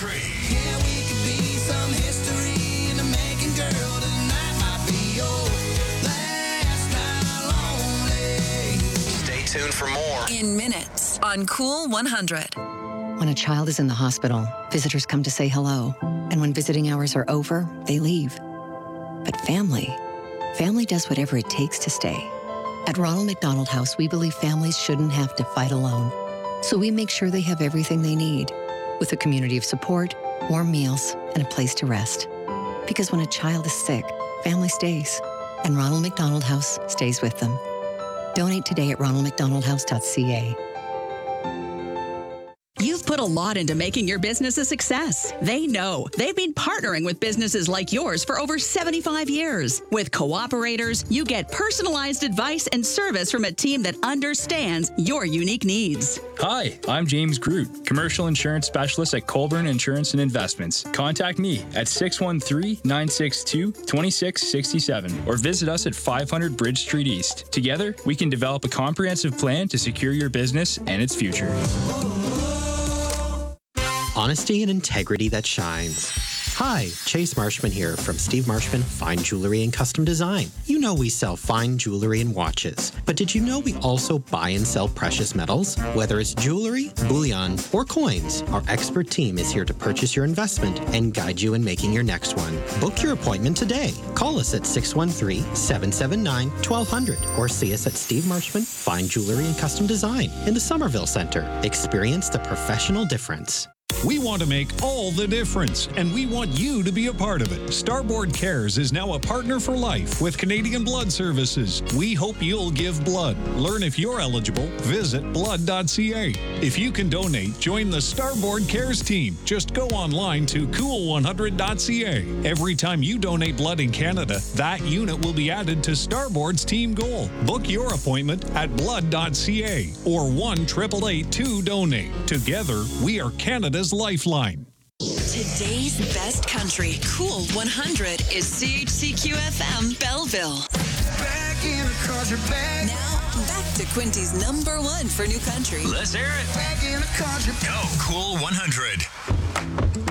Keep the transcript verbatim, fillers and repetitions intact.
country. Yeah, we could be some history in the making, girl. Tonight might be your last night lonely. Stay tuned for more. In minutes on Cool one hundred. When a child is in the hospital, visitors come to say hello. And when visiting hours are over, they leave. But family, family does whatever it takes to stay. At Ronald McDonald House, we believe families shouldn't have to fight alone. So we make sure they have everything they need, with a community of support, warm meals, and a place to rest. Because when a child is sick, family stays. And Ronald McDonald House stays with them. Donate today at ronald mcdonald house dot c a. You've put a lot into making your business a success. They know. They've been partnering with businesses like yours for over seventy-five years. With Cooperators, you get personalized advice and service from a team that understands your unique needs. Hi, I'm James Groot, Commercial Insurance Specialist at Colburn Insurance and Investments. Contact me at six one three, nine six two, two six six seven or visit us at five hundred Bridge Street East. Together, we can develop a comprehensive plan to secure your business and its future. Honesty and integrity that shines. Hi, Chase Marshman here from Steve Marshman Fine Jewelry and Custom Design. You know we sell fine jewelry and watches, but did you know we also buy and sell precious metals? Whether it's jewelry, bullion, or coins, our expert team is here to purchase your investment and guide you in making your next one. Book your appointment today. Call us at six one three, seven seven nine, one two zero zero or see us at Steve Marshman Fine Jewelry and Custom Design in the Somerville Center. Experience the professional difference. We want to make all the difference, and we want you to be a part of it. Starboard Cares is now a partner for life with Canadian Blood Services. We hope you'll give blood. Learn if you're eligible. Visit blood dot c a. If you can donate, join the Starboard Cares team. Just go online to cool one hundred dot c a. Every time you donate blood in Canada, that unit will be added to Starboard's team goal. Book your appointment at blood dot c a or one eight eight eight two donate. Together, we are Canada's lifeline. Today's best country, Cool one hundred, is C H C Q F M Belleville. Back in the country, back. Now, back to Quinty's number one for new country. Let's hear it. Back in the country. Go Cool one hundred.